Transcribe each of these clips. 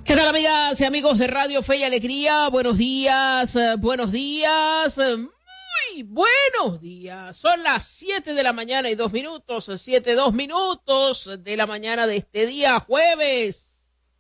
¿Qué tal, amigas y amigos de Radio Fe y Alegría? Buenos días, buenos días, muy buenos días. Son las 7 de la mañana y 2 minutos, 7:02 de la mañana de este día, jueves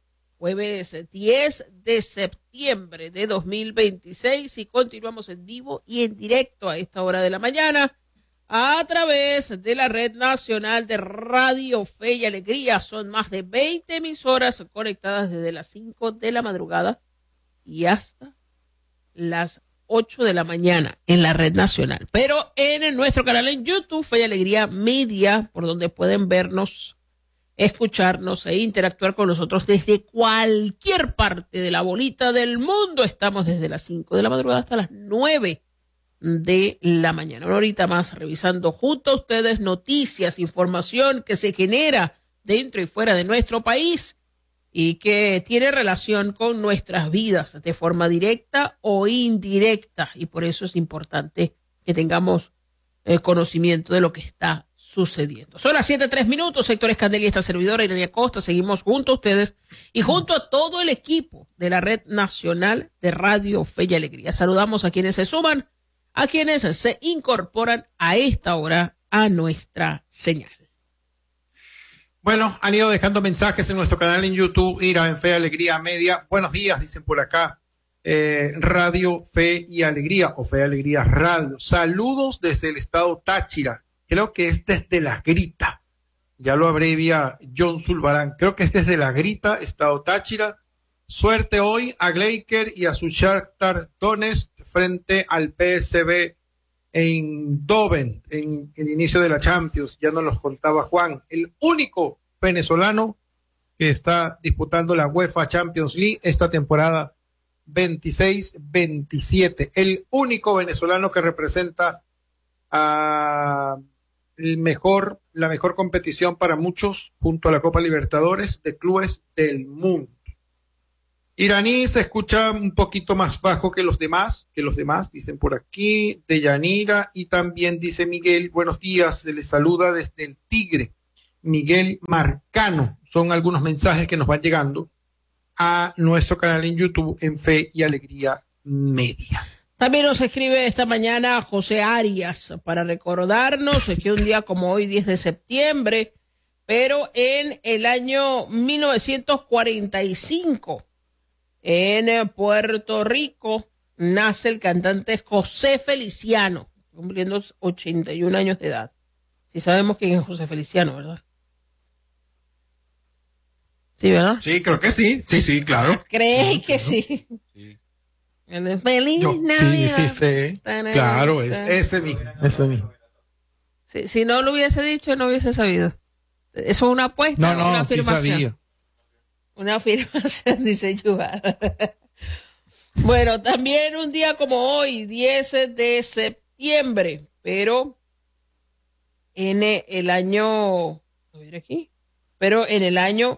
10 de septiembre de 2026, y continuamos en vivo y en directo a esta hora de la mañana a través de la Red Nacional de Radio Fe y Alegría. Son más de 20 emisoras conectadas desde las 5 de la madrugada y hasta las 8 de la mañana en la Red Nacional. Pero en nuestro canal en YouTube, Fe y Alegría Media, por donde pueden vernos, escucharnos e interactuar con nosotros desde cualquier parte de la bolita del mundo. Estamos desde las 5 de la madrugada hasta las 9 de la mañana. Una horita más revisando junto a ustedes noticias, información que se genera dentro y fuera de nuestro país y que tiene relación con nuestras vidas de forma directa o indirecta. Y por eso es importante que tengamos conocimiento de lo que está sucediendo. Son las 7:03, Héctor Escandel y esta servidora Irene Acosta. Seguimos junto a ustedes y junto a todo el equipo de la Red Nacional de Radio Fe y Alegría. Saludamos a quienes se suman, a quienes se incorporan a esta hora a nuestra señal. Bueno, han ido dejando mensajes en nuestro canal en YouTube, Ira en Fe y Alegría Media. Buenos días, dicen por acá. Radio Fe y Alegría o Fe y Alegría Radio. Saludos desde el estado Táchira. Creo que es desde La Grita. Ya lo abrevia John Zulbarán. Creo que es desde La Grita, estado Táchira. Suerte hoy a Gleiker y a su Shakhtar Donetsk frente al PSV en Doven, en el inicio de la Champions. Ya nos los contaba Juan, el único venezolano que está disputando la UEFA Champions League esta temporada 26-27. El único venezolano que representa a la mejor competición para muchos, junto a la Copa Libertadores de clubes del mundo. Iraní se escucha un poquito más bajo que los demás, dicen por aquí, de Yanira, y también dice Miguel, buenos días, se les saluda desde el Tigre, Miguel Marcano. Son algunos mensajes que nos van llegando a nuestro canal en YouTube en Fe y Alegría Media. También nos escribe esta mañana José Arias para recordarnos que un día como hoy, 10 de septiembre, pero en el año 1945, en Puerto Rico, nace el cantante José Feliciano, cumpliendo 81 años de edad. Sí sabemos quién es José Feliciano, ¿verdad? Sí, ¿verdad? Sí, creo que sí. Sí, claro. ¿Crees que sí? Sí. El de Feliz Navidad. Sí. Claro, es ese mismo. Si no lo hubiese dicho, no hubiese sabido. ¿Eso es una apuesta? No, una afirmación? Sí sabía. Una afirmación, dice Yubar. Bueno, también un día como hoy, 10 de septiembre, pero en el año, pero en el año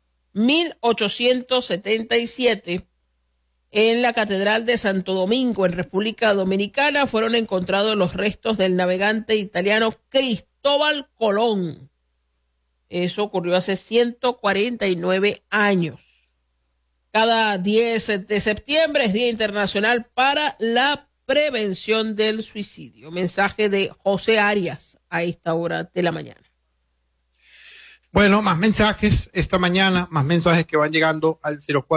1877, en la Catedral de Santo Domingo, en República Dominicana, fueron encontrados los restos del navegante italiano Cristóbal Colón. Eso ocurrió hace 149 años. Cada 10 de septiembre es Día Internacional para la Prevención del Suicidio. Mensaje de José Arias a esta hora de la mañana. Bueno, más mensajes esta mañana, más mensajes que van llegando al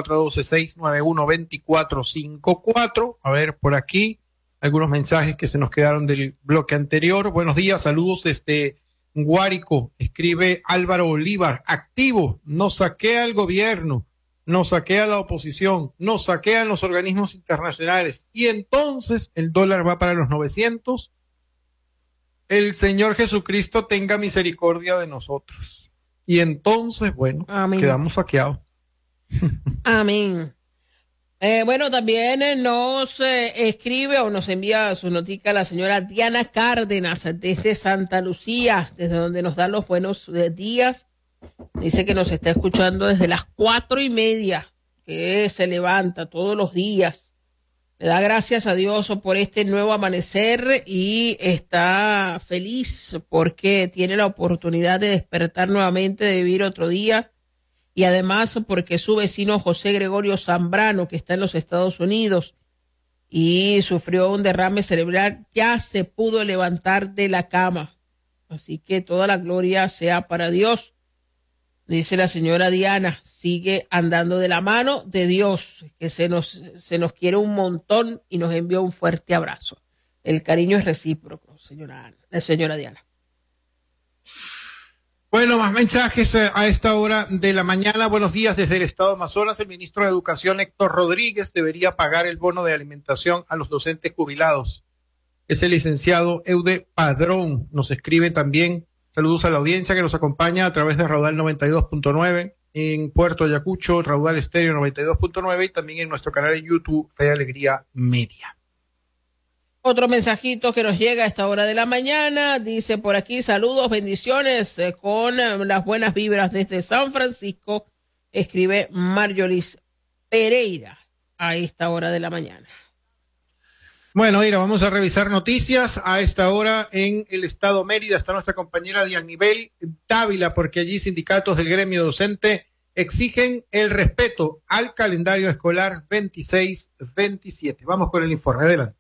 0412-691-2454. A ver, por aquí, algunos mensajes que se nos quedaron del bloque anterior. Buenos días, saludos desde Guárico, escribe Álvaro Bolívar, activo, nos saquea el gobierno, nos saquea la oposición, nos saquean los organismos internacionales y entonces el dólar va para los 900. El Señor Jesucristo tenga misericordia de nosotros. Y entonces, bueno, amén, quedamos saqueados. Amén. Bueno, también nos escribe o nos envía su notica la señora Diana Cárdenas desde Santa Lucía, desde donde nos da los buenos días. Dice que nos está escuchando desde las 4:30, que se levanta todos los días. Le da gracias a Dios por este nuevo amanecer y está feliz porque tiene la oportunidad de despertar nuevamente, de vivir otro día y además porque su vecino José Gregorio Zambrano, que está en los Estados Unidos y sufrió un derrame cerebral, ya se pudo levantar de la cama. Así que toda la gloria sea para Dios. Dice la señora Diana, sigue andando de la mano de Dios, que se nos quiere un montón y nos envió un fuerte abrazo. El cariño es recíproco, señora Diana. Bueno, más mensajes a esta hora de la mañana. Buenos días desde el estado de Amazonas. El ministro de Educación, Héctor Rodríguez, debería pagar el bono de alimentación a los docentes jubilados. Es el licenciado Eude Padrón. Nos escribe también. Saludos a la audiencia que nos acompaña a través de Raudal 92.9 en Puerto Ayacucho, Raudal Estéreo 92.9 y también en nuestro canal de YouTube, Fe y Alegría Media. Otro mensajito que nos llega a esta hora de la mañana, dice por aquí, saludos, bendiciones, con las buenas vibras desde San Francisco, escribe Marjolis Pereira a esta hora de la mañana. Bueno, mira, vamos a revisar noticias a esta hora en el estado Mérida. Está nuestra compañera Dianibel Dávila, porque allí sindicatos del gremio docente exigen el respeto al calendario escolar 26-27. Vamos con el informe, adelante.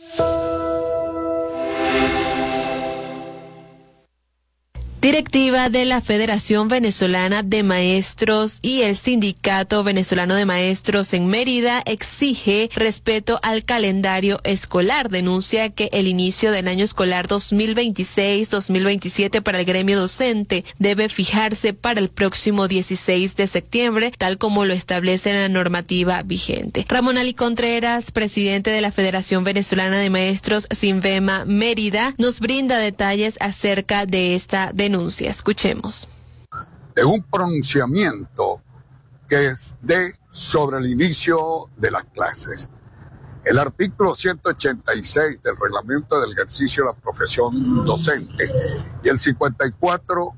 Directiva de la Federación Venezolana de Maestros y el Sindicato Venezolano de Maestros en Mérida exige respeto al calendario escolar. Denuncia que el inicio del año escolar 2026-2027 para el gremio docente debe fijarse para el próximo 16 de septiembre, tal como lo establece la normativa vigente. Ramón Ali Contreras, presidente de la Federación Venezolana de Maestros Sinvema Mérida, nos brinda detalles acerca de esta denuncia. Escuchemos. De un pronunciamiento que es sobre el inicio de las clases. El artículo 186 del reglamento del ejercicio de la profesión docente y el 54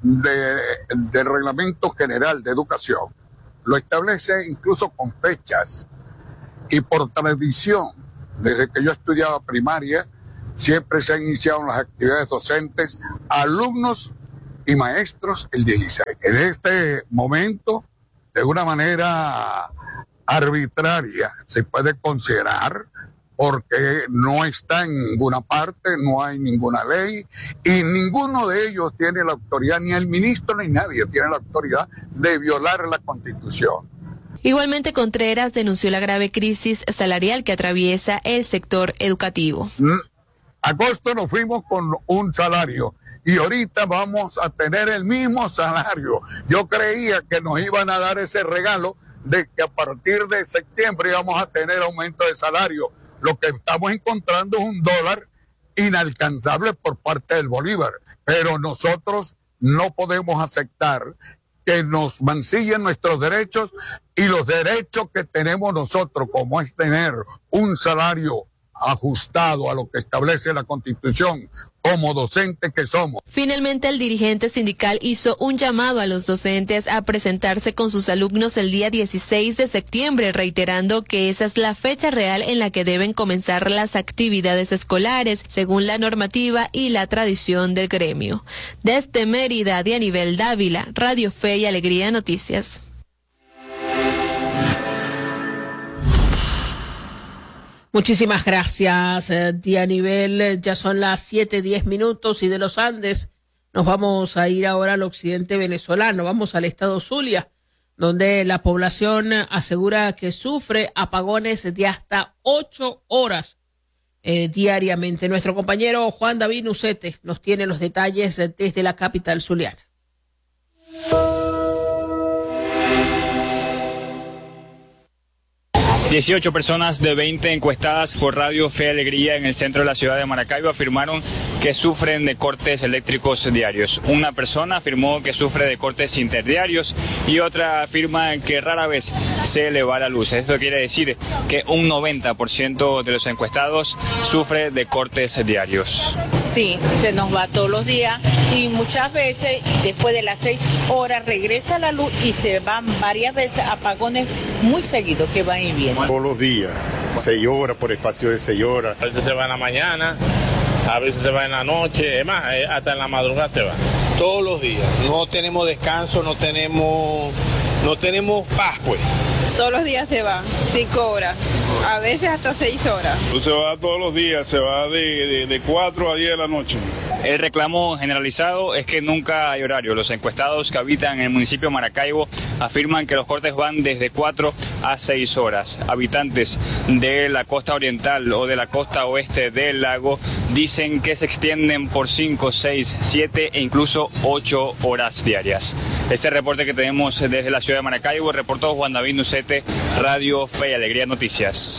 del reglamento general de educación lo establece incluso con fechas y por tradición. Desde que yo estudiaba primaria, siempre se han iniciado las actividades docentes, alumnos y maestros el 16. En este momento, de una manera arbitraria, se puede considerar, porque no está en ninguna parte, no hay ninguna ley, y ninguno de ellos tiene la autoridad, ni el ministro ni nadie tiene la autoridad de violar la Constitución. Igualmente, Contreras denunció la grave crisis salarial que atraviesa el sector educativo. Agosto nos fuimos con un salario y ahorita vamos a tener el mismo salario. Yo creía que nos iban a dar ese regalo de que a partir de septiembre íbamos a tener aumento de salario. Lo que estamos encontrando es un dólar inalcanzable por parte del Bolívar. Pero nosotros no podemos aceptar que nos mancillen nuestros derechos y los derechos que tenemos nosotros, como es tener un salario ajustado a lo que establece la Constitución como docentes que somos. Finalmente, el dirigente sindical hizo un llamado a los docentes a presentarse con sus alumnos el día 16 de septiembre, reiterando que esa es la fecha real en la que deben comenzar las actividades escolares, según la normativa y la tradición del gremio. Desde Mérida, Dianibel Dávila, Radio Fe y Alegría Noticias. Muchísimas gracias, Dianibel. Ya son las 7:10 y de los Andes nos vamos a ir ahora al occidente venezolano. Vamos al estado Zulia, donde la población asegura que sufre apagones de hasta 8 horas diariamente. Nuestro compañero Juan David Nucete nos tiene los detalles desde la capital zuliana. 18 personas de 20 encuestadas por Radio Fe y Alegría en el centro de la ciudad de Maracaibo afirmaron que sufren de cortes eléctricos diarios. Una persona afirmó que sufre de cortes interdiarios y otra afirma que rara vez se le va la luz. Esto quiere decir que un 90% de los encuestados sufre de cortes diarios. Sí, se nos va todos los días y muchas veces después de las 6 horas regresa la luz y se van varias veces apagones muy seguidos que van y vienen. Todos los días, 6 horas por espacio de 6 horas. A veces se va en la mañana, a veces se va en la noche, es más, hasta en la madrugada se va. Todos los días, no tenemos descanso, no tenemos no tenemos paz, pues. Todos los días se va, 5 horas, a veces hasta 6 horas. Se va todos los días, se va de 4 a 10 de la noche. El reclamo generalizado es que nunca hay horario. Los encuestados que habitan en el municipio de Maracaibo afirman que los cortes van desde 4 a 6 horas. Habitantes de la costa oriental o de la costa oeste del lago dicen que se extienden por 5, 6, 7 e incluso 8 horas diarias. Este reporte que tenemos desde la ciudad de Maracaibo, reportó Juan David Nucete, Radio Fe y Alegría Noticias.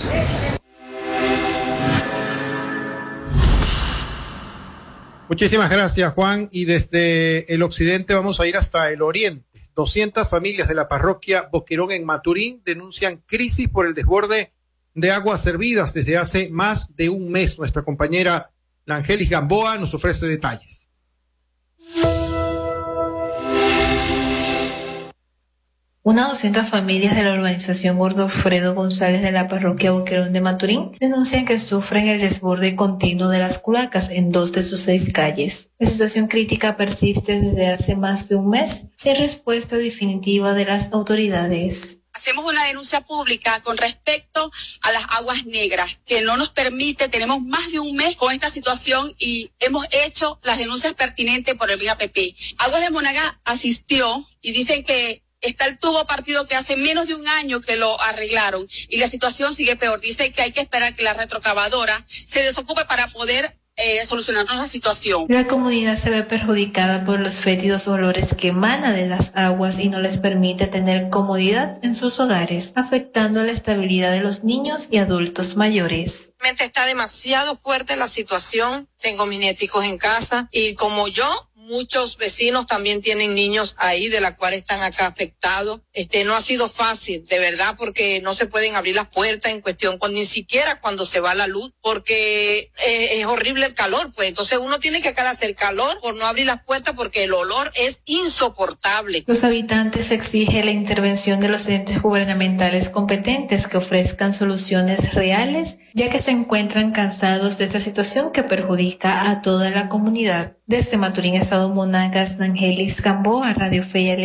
Muchísimas gracias, Juan. Y desde el occidente vamos a ir hasta el oriente. 200 familias de la parroquia Boquerón en Maturín denuncian crisis por el desborde de aguas servidas desde hace más de un mes. Nuestra compañera Langelis Gamboa nos ofrece detalles. Unas 200 familias de la urbanización Gordofredo González de la parroquia Boquerón de Maturín denuncian que sufren el desborde continuo de las cloacas en 2 de sus 6 calles. La situación crítica persiste desde hace más de un mes, sin respuesta definitiva de las autoridades. Hacemos una denuncia pública con respecto a las aguas negras, que no nos permite, tenemos más de un mes con esta situación y hemos hecho las denuncias pertinentes por el BAPP. Aguas de Monaga asistió y dicen que está el tubo partido que hace menos de un año que lo arreglaron y la situación sigue peor. Dice que hay que esperar que la retrocavadora se desocupe para poder solucionar la situación. La comunidad se ve perjudicada por los fétidos olores que emanan de las aguas y no les permite tener comodidad en sus hogares, afectando la estabilidad de los niños y adultos mayores. Está demasiado fuerte la situación. Tengo mis nieticos en casa y como yo, muchos vecinos también tienen niños ahí, de la cual están acá afectados. No ha sido fácil, de verdad, porque no se pueden abrir las puertas en cuestión, ni siquiera cuando se va la luz, porque es horrible el calor, pues. Entonces uno tiene que acá hacer calor por no abrir las puertas porque el olor es insoportable. Los habitantes exigen la intervención de los entes gubernamentales competentes que ofrezcan soluciones reales, ya que se encuentran cansados de esta situación que perjudica a toda la comunidad. Desde Maturín, Estado Monagas, Langelis Gamboa, Radio Fe y Alegría.